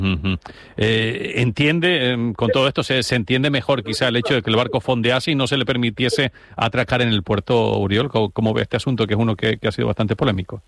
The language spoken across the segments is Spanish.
Ujú. Con todo esto se entiende mejor quizá el hecho de que el barco fondease y no se le permitiese atracar en el puerto, Oriol. ¿Cómo ve este asunto, que es uno que ha sido bastante polémico?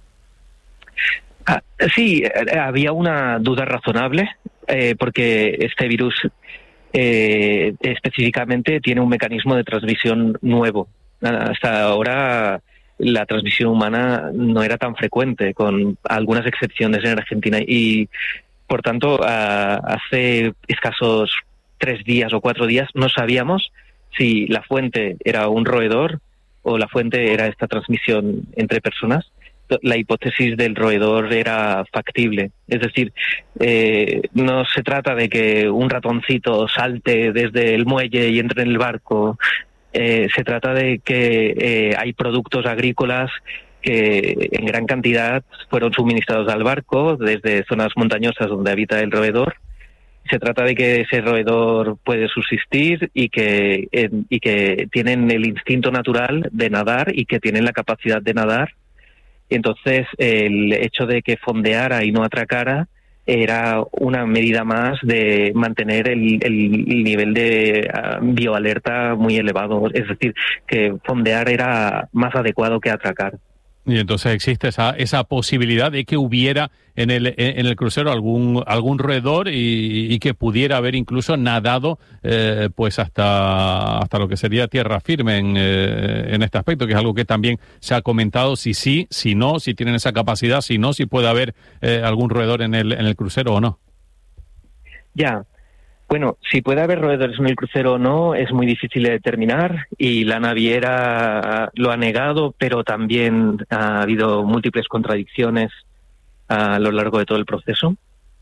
Sí, había una duda razonable, porque este virus específicamente tiene un mecanismo de transmisión nuevo. Hasta ahora la transmisión humana no era tan frecuente, con algunas excepciones en Argentina, y por tanto hace escasos 3 días o 4 días no sabíamos si la fuente era un roedor o la fuente era esta transmisión entre personas. La hipótesis del roedor era factible. Es decir, no se trata de que un ratoncito salte desde el muelle y entre en el barco. Se trata de que hay productos agrícolas que en gran cantidad fueron suministrados al barco desde zonas montañosas donde habita el roedor. Se trata de que ese roedor puede subsistir y que tienen el instinto natural de nadar y que tienen la capacidad de nadar. Entonces, el hecho de que fondeara y no atracara era una medida más de mantener el nivel de bioalerta muy elevado. Es decir, que fondear era más adecuado que atracar. Y entonces existe esa posibilidad de que hubiera en el crucero algún roedor y que pudiera haber incluso nadado pues hasta lo que sería tierra firme en este aspecto, que es algo que también se ha comentado, si sí, si no, si tienen esa capacidad, si no, si puede haber algún roedor en el crucero o no. Ya. Bueno, si puede haber roedores en el crucero o no es muy difícil de determinar, y la naviera lo ha negado, pero también ha habido múltiples contradicciones a lo largo de todo el proceso.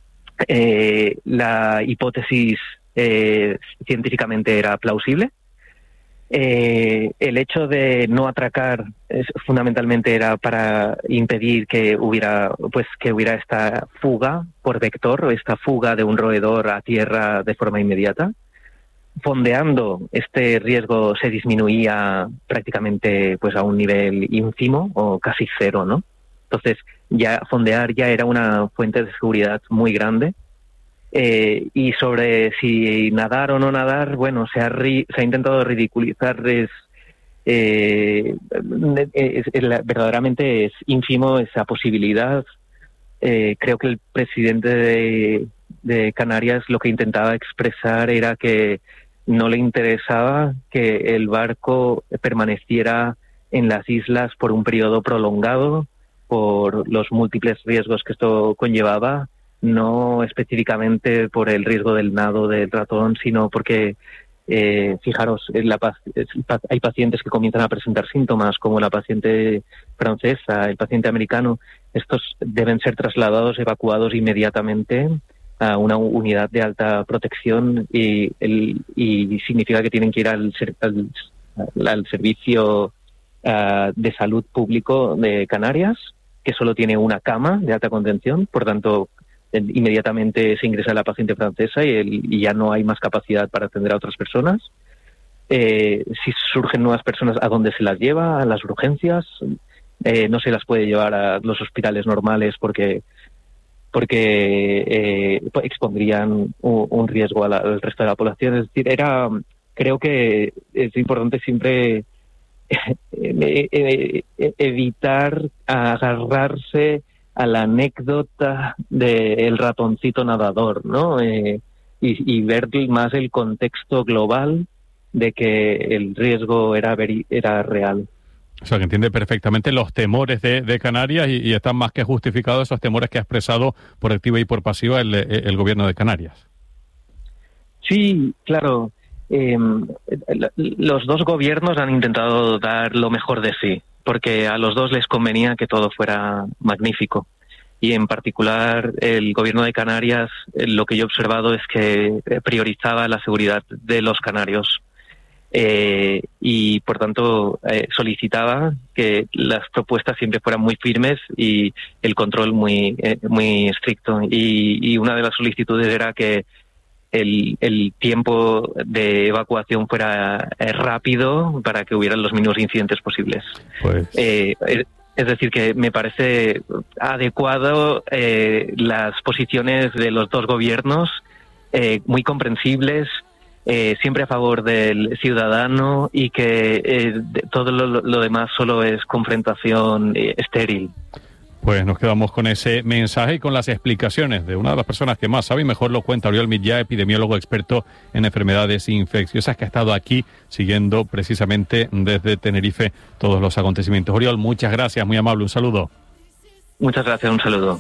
La hipótesis científicamente era plausible. El hecho de no atracar fundamentalmente era para impedir que hubiera esta fuga por vector, o esta fuga de un roedor a tierra de forma inmediata. Fondeando, este riesgo se disminuía prácticamente pues a un nivel ínfimo o casi cero, ¿no? Entonces, fondear ya era una fuente de seguridad muy grande. Y sobre si nadar o no nadar, bueno, se ha intentado ridiculizar. Verdaderamente es ínfimo esa posibilidad. Creo que el presidente de Canarias lo que intentaba expresar era que no le interesaba que el barco permaneciera en las islas por un periodo prolongado, por los múltiples riesgos que esto conllevaba, no específicamente por el riesgo del nado del ratón, sino porque, fijaros, hay pacientes que comienzan a presentar síntomas, como la paciente francesa, el paciente americano. Estos deben ser trasladados, evacuados inmediatamente a una unidad de alta protección, y significa que tienen que ir al servicio de salud público de Canarias, que solo tiene una cama de alta contención. Por tanto, inmediatamente se ingresa a la paciente francesa y ya no hay más capacidad para atender a otras personas. Si surgen nuevas personas, ¿a dónde se las lleva? A las urgencias. No se las puede llevar a los hospitales normales porque expondrían un riesgo al resto de la población. Es decir, creo que es importante siempre evitar agarrarse a la anécdota del ratoncito nadador, ¿no? Y ver más el contexto global de que el riesgo era real. O sea, que entiende perfectamente los temores de Canarias y están más que justificados esos temores que ha expresado por activa y por pasiva el gobierno de Canarias. Sí, claro. Los dos gobiernos han intentado dar lo mejor de sí, porque a los dos les convenía que todo fuera magnífico. Y en particular el gobierno de Canarias, lo que yo he observado es que priorizaba la seguridad de los canarios. Y por tanto solicitaba que las propuestas siempre fueran muy firmes y el control muy estricto. Y una de las solicitudes era que el tiempo de evacuación fuera rápido para que hubieran los mínimos incidentes posibles. Pues... Es decir, que me parece adecuado las posiciones de los dos gobiernos, muy comprensibles, siempre a favor del ciudadano, y que todo lo demás solo es confrontación estéril. Pues nos quedamos con ese mensaje y con las explicaciones de una de las personas que más sabe y mejor lo cuenta, Oriol Mitjà, epidemiólogo experto en enfermedades infecciosas, que ha estado aquí siguiendo precisamente desde Tenerife todos los acontecimientos. Oriol, muchas gracias, muy amable, un saludo. Muchas gracias, un saludo.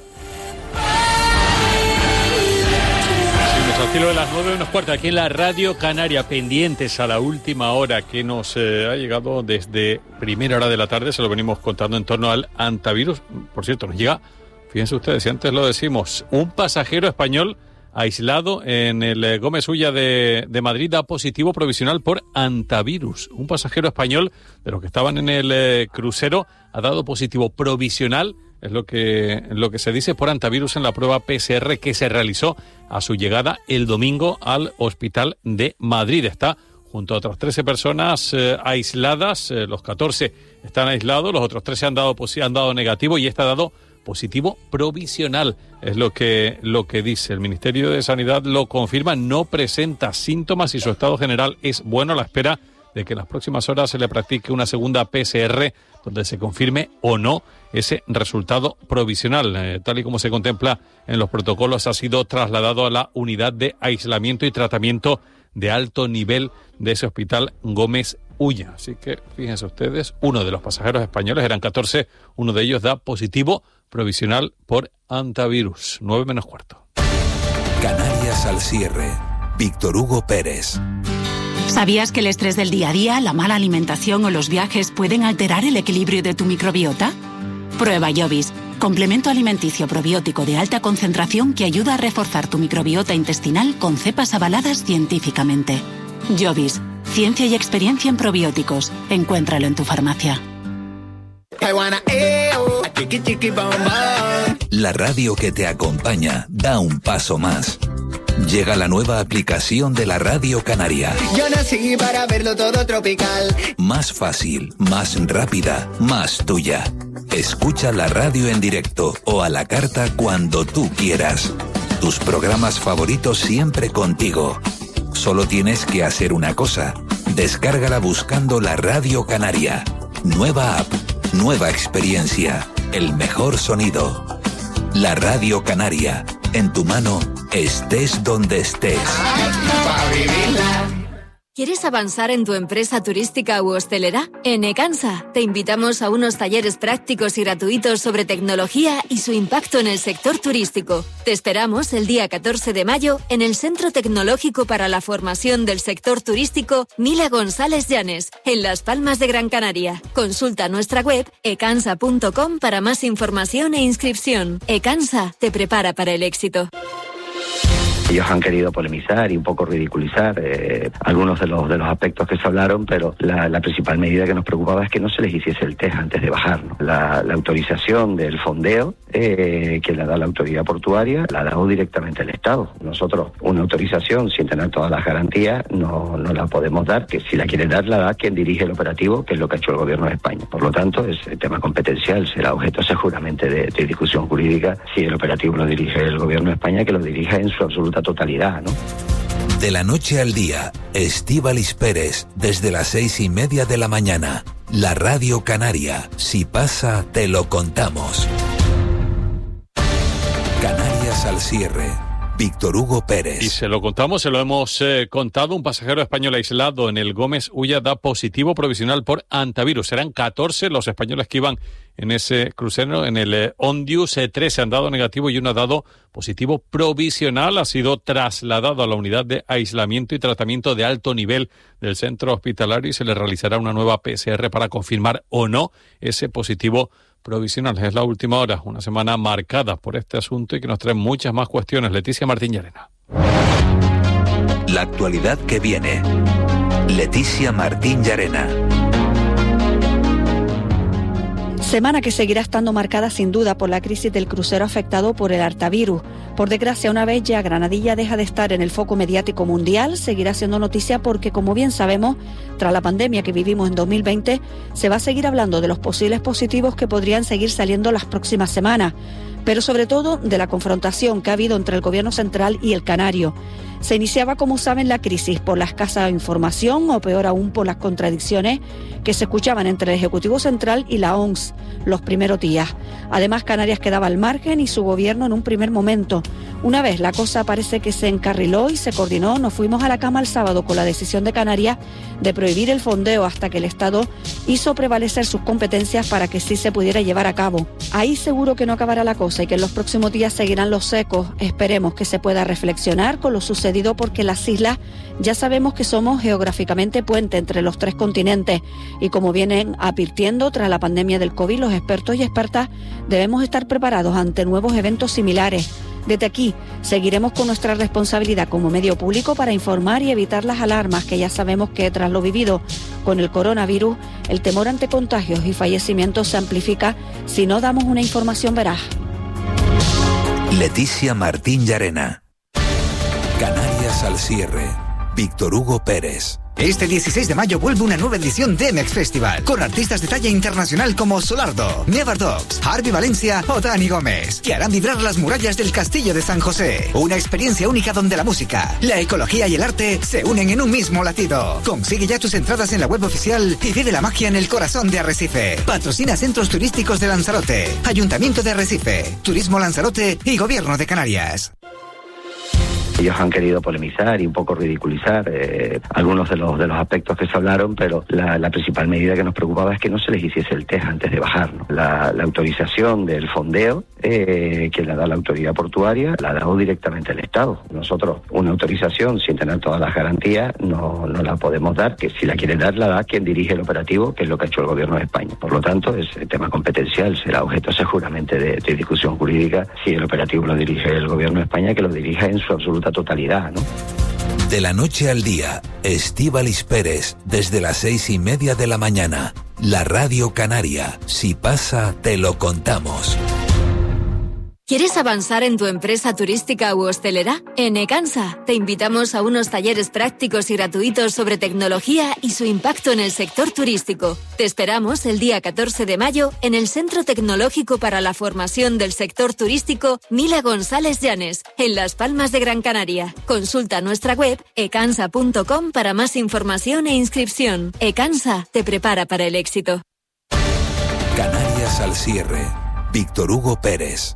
Al filo de las 9:15 aquí en la Radio Canaria, pendientes a la última hora que nos ha llegado desde primera hora de la tarde. Se lo venimos contando en torno al hantavirus. Por cierto, nos llega, fíjense ustedes, si antes lo decimos, un pasajero español aislado en el Gómez Ulla de Madrid da positivo provisional por hantavirus. Un pasajero español de los que estaban en el crucero ha dado positivo provisional, es lo que se dice, por hantavirus en la prueba PCR que se realizó a su llegada el domingo al hospital de Madrid. Está junto a otras 13 personas aisladas, los 14 están aislados, los otros 13 han dado negativo y este ha dado positivo provisional, es lo que dice. El Ministerio de Sanidad lo confirma, no presenta síntomas y su estado general es bueno, a la espera de que en las próximas horas se le practique una segunda PCR donde se confirme o no ese resultado provisional. Tal y como se contempla en los protocolos, ha sido trasladado a la unidad de aislamiento y tratamiento de alto nivel de ese hospital Gómez Ulla. Así que fíjense ustedes, uno de los pasajeros españoles, eran 14, uno de ellos da positivo provisional por hantavirus. 9:15. Canarias al cierre. Víctor Hugo Pérez. ¿Sabías que el estrés del día a día, la mala alimentación o los viajes pueden alterar el equilibrio de tu microbiota? Prueba Jovis, complemento alimenticio probiótico de alta concentración que ayuda a reforzar tu microbiota intestinal con cepas avaladas científicamente. Jovis, ciencia y experiencia en probióticos. Encuéntralo en tu farmacia. La radio que te acompaña da un paso más. Llega la nueva aplicación de la Radio Canaria. Yo nací para verlo todo tropical. Más fácil, más rápida, más tuya. Escucha la radio en directo o a la carta cuando tú quieras. Tus programas favoritos siempre contigo. Solo tienes que hacer una cosa. Descárgala buscando la Radio Canaria. Nueva app, nueva experiencia, el mejor sonido. La Radio Canaria, en tu mano, estés donde estés. ¿Quieres avanzar en tu empresa turística u hostelera? En Ecansa te invitamos a unos talleres prácticos y gratuitos sobre tecnología y su impacto en el sector turístico. Te esperamos el día 14 de mayo en el Centro Tecnológico para la Formación del Sector Turístico Mila González Llanes, en Las Palmas de Gran Canaria. Consulta nuestra web ecansa.com para más información e inscripción. Ecansa te prepara para el éxito. Ellos han querido polemizar y un poco ridiculizar algunos de los aspectos que se hablaron, pero la principal medida que nos preocupaba es que no se les hiciese el test antes de bajar, ¿no? La autorización del fondeo, que la da la autoridad portuaria, la ha dado directamente el Estado. Nosotros una autorización sin tener todas las garantías no la podemos dar, que si la quiere dar la da quien dirige el operativo, que es lo que ha hecho el Gobierno de España. Por lo tanto, ese tema competencial será objeto seguramente de discusión jurídica si el operativo lo dirige el Gobierno de España, que lo dirija en su absoluta totalidad, ¿no? De la noche al día, Estíbaliz Pérez, desde las 6:30 de la mañana. La Radio Canaria, si pasa, te lo contamos. Canarias al cierre. Víctor Hugo Pérez. Y se lo contamos, se lo hemos contado. Un pasajero español aislado en el Gómez Ulla da positivo provisional por hantavirus. Serán 14 los españoles que iban en ese crucero, en el Ondius. 13 han dado negativo y uno ha dado positivo provisional. Ha sido trasladado a la unidad de aislamiento y tratamiento de alto nivel del centro hospitalario y se le realizará una nueva PCR para confirmar o no ese positivo provisional. Es la última hora, una semana marcada por este asunto y que nos trae muchas más cuestiones. Leticia Martín Llarena. La actualidad que viene. Leticia Martín Llarena. Semana que seguirá estando marcada sin duda por la crisis del crucero afectado por el hartavirus. Por desgracia, una vez ya Granadilla deja de estar en el foco mediático mundial, seguirá siendo noticia porque, como bien sabemos, tras la pandemia que vivimos en 2020, se va a seguir hablando de los posibles positivos que podrían seguir saliendo las próximas semanas, pero sobre todo de la confrontación que ha habido entre el Gobierno central y el canario. Se iniciaba, como saben, la crisis por la escasa información o, peor aún, por las contradicciones que se escuchaban entre el Ejecutivo Central y la OMS los primeros días. Además, Canarias quedaba al margen y su gobierno en un primer momento. Una vez la cosa parece que se encarriló y se coordinó, nos fuimos a la cama el sábado con la decisión de Canarias de prohibir el fondeo hasta que el Estado hizo prevalecer sus competencias para que sí se pudiera llevar a cabo. Ahí seguro que no acabará la cosa y que en los próximos días seguirán los ecos. Esperemos que se pueda reflexionar con lo sucedido, porque las islas ya sabemos que somos geográficamente puente entre los 3 continentes y, como vienen advirtiendo tras la pandemia del COVID, los expertos y expertas debemos estar preparados ante nuevos eventos similares. Desde aquí seguiremos con nuestra responsabilidad como medio público para informar y evitar las alarmas, que ya sabemos que tras lo vivido con el coronavirus, el temor ante contagios y fallecimientos se amplifica si no damos una información veraz. Leticia Martín Llarena. Canarias al cierre. Víctor Hugo Pérez. Este 16 de mayo vuelve una nueva edición de MEX Festival, con artistas de talla internacional como Solardo, Never Dogs, Harvey Valencia o Dani Gómez, que harán vibrar las murallas del Castillo de San José. Una experiencia única donde la música, la ecología y el arte se unen en un mismo latido. Consigue ya tus entradas en la web oficial y vive la magia en el corazón de Arrecife. Patrocina Centros Turísticos de Lanzarote, Ayuntamiento de Arrecife, Turismo Lanzarote y Gobierno de Canarias. Ellos han querido polemizar y un poco ridiculizar algunos de los aspectos que se hablaron, pero la principal medida que nos preocupaba es que no se les hiciese el test antes de bajar, ¿no? La autorización del fondeo, que la da la autoridad portuaria, la ha dado directamente el Estado. Nosotros una autorización sin tener todas las garantías no la podemos dar, que si la quiere dar, la da quien dirige el operativo, que es lo que ha hecho el Gobierno de España. Por lo tanto, ese tema competencial será objeto seguramente de discusión jurídica si el operativo lo dirige el Gobierno de España, que lo dirija en su absoluta totalidad, ¿no? De la noche al día, Estíbaliz Pérez, desde las 6:30 de la mañana. La Radio Canaria. Si pasa, te lo contamos. ¿Quieres avanzar en tu empresa turística u hostelera? En Ecansa te invitamos a unos talleres prácticos y gratuitos sobre tecnología y su impacto en el sector turístico. Te esperamos el día 14 de mayo en el Centro Tecnológico para la Formación del Sector Turístico Mila González Llanes, en Las Palmas de Gran Canaria. Consulta nuestra web ecansa.com para más información e inscripción. Ecansa te prepara para el éxito. Canarias al cierre. Víctor Hugo Pérez.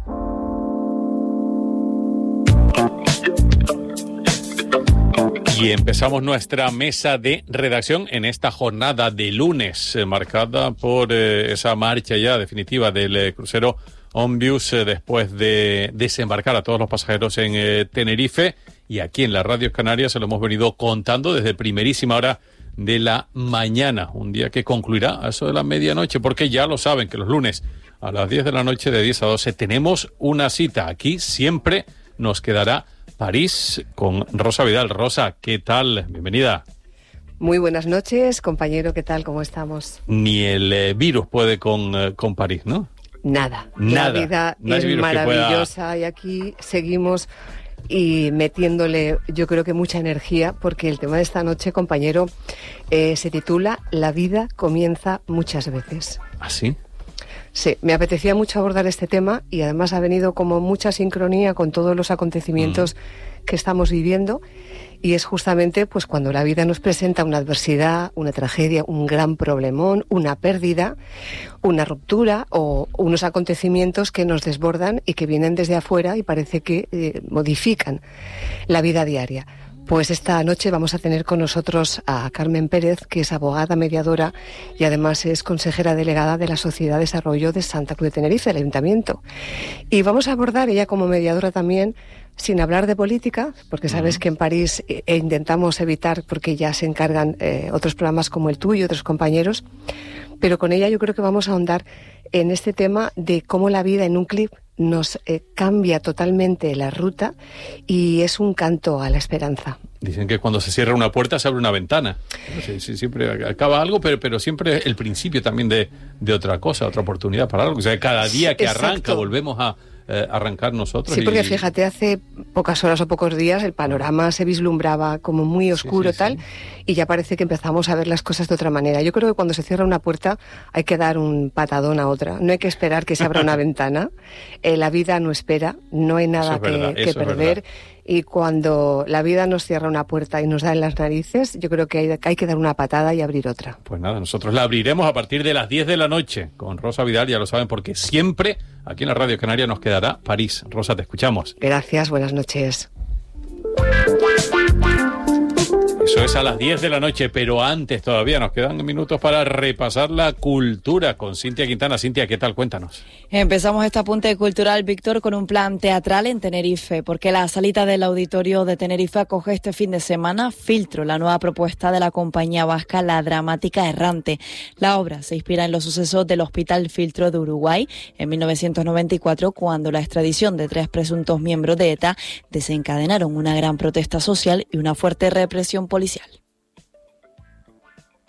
Y empezamos nuestra mesa de redacción en esta jornada de lunes, marcada por esa marcha ya definitiva del crucero Ombius después de desembarcar a todos los pasajeros en Tenerife. Y aquí en la Radio Canaria se lo hemos venido contando desde primerísima hora de la mañana. Un día que concluirá a eso de la medianoche, porque ya lo saben que los lunes a las 10 de la noche, de 10 a 12, tenemos una cita. Aquí siempre nos quedará París con Rosa Vidal. Rosa, ¿qué tal? Bienvenida. Muy buenas noches, compañero, ¿qué tal? ¿Cómo estamos? Ni el virus puede con París, ¿no? Nada. La vida es maravillosa y aquí seguimos y metiéndole, yo creo que mucha energía, porque el tema de esta noche, compañero, se titula La vida comienza muchas veces. ¿Ah, sí? Sí, me apetecía mucho abordar este tema y además ha venido como mucha sincronía con todos los acontecimientos que estamos viviendo, y es justamente pues cuando la vida nos presenta una adversidad, una tragedia, un gran problemón, una pérdida, una ruptura o unos acontecimientos que nos desbordan y que vienen desde afuera y parece que modifican la vida diaria. Pues esta noche vamos a tener con nosotros a Carmen Pérez, que es abogada mediadora y además es consejera delegada de la Sociedad de Desarrollo de Santa Cruz de Tenerife, del Ayuntamiento. Y vamos a abordar, ella como mediadora también, sin hablar de política, porque sabes que en París intentamos evitar, porque ya se encargan otros programas como el tuyo y otros compañeros, pero con ella yo creo que vamos a ahondar en este tema de cómo la vida en un clip nos cambia totalmente la ruta y es un canto a la esperanza. Dicen que cuando se cierra una puerta se abre una ventana. No sé, siempre acaba algo, pero siempre el principio también de otra cosa, otra oportunidad para algo. O sea, cada día que arranca volvemos a arrancar nosotros. Sí, porque fíjate, hace pocas horas o pocos días el panorama se vislumbraba como muy oscuro, y ya parece que empezamos a ver las cosas de otra manera. Yo creo que cuando se cierra una puerta hay que dar un patadón a otra. No hay que esperar que se abra una ventana. La vida no espera, no hay nada que perder. Y cuando la vida nos cierra una puerta y nos da en las narices, yo creo que hay que dar una patada y abrir otra. Pues nada, nosotros la abriremos a partir de las 10 de la noche con Rosa Vidal, ya lo saben, porque siempre aquí en la Radio Canaria nos quedará París. Rosa, te escuchamos. Gracias, buenas noches. Eso es a las 10 de la noche, pero antes todavía nos quedan minutos para repasar la cultura con Cintia Quintana. Cintia, ¿qué tal? Cuéntanos. Empezamos este apunte cultural, Víctor, con un plan teatral en Tenerife, porque la salita del Auditorio de Tenerife acoge este fin de semana Filtro, la nueva propuesta de la compañía vasca La Dramática Errante. La obra se inspira en los sucesos del Hospital Filtro de Uruguay en 1994, cuando la extradición de 3 presuntos miembros de ETA desencadenaron una gran protesta social y una fuerte represión policial.